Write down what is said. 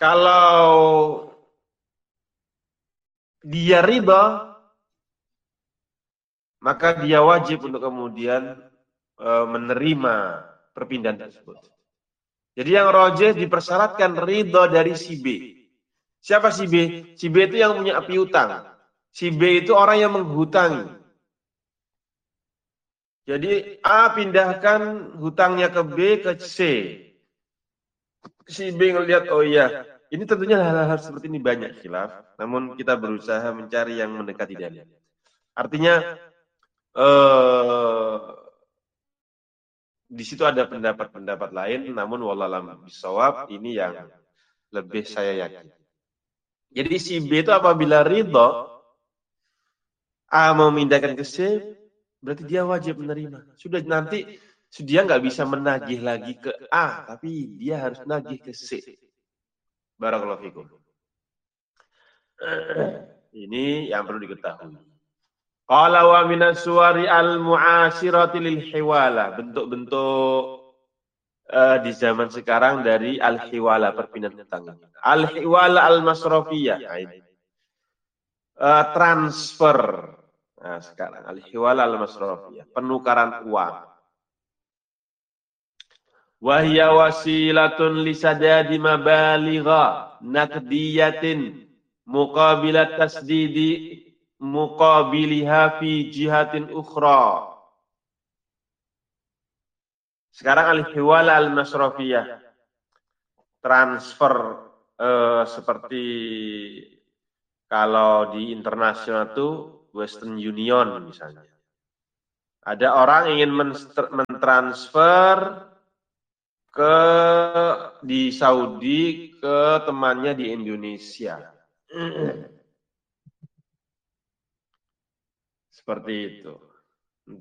Kalau dia ridha, maka dia wajib untuk kemudian menerima perpindahan tersebut. Jadi yang rajih dipersyaratkan ridha dari si B. Siapa si B? Si B itu yang punya piutang. Si B itu orang yang menghutangi. Jadi A pindahkan hutangnya ke B ke C. Si B ngelihat, oh iya, ini tentunya hal-hal seperti ini banyak khilaf. Namun kita berusaha mencari yang mendekati dalil. Artinya di situ ada pendapat-pendapat lain, namun wallahualam bisawab ini yang lebih saya yakin. Jadi si B itu apabila ridho A memindahkan ke C, berarti dia wajib menerima. Sudah nanti dia nggak bisa menagih lagi ke A, tapi dia harus nagih ke C. Barakallahu fikum. Ini yang perlu diketahui. Qala wa minas suwari al-mu'asirati lil hiwala. Bentuk-bentuk di zaman sekarang dari al-hiwala, perpindahan hutang. Al-hiwala al-masrafiyah. Transfer. Nah, sekarang al-hiwala al-masrafiyah, penukaran uang. Wahya wasilatun lisadadi mabaligha naqdiyatin muqabilat tasdidi muqabiliha fi jihatin ukhra. Sekarang al-hiwala al-masrafiyah, transfer seperti kalau di internasional itu Western Union misalnya. Ada orang ingin mentransfer di Saudi ke temannya di Indonesia. Seperti itu.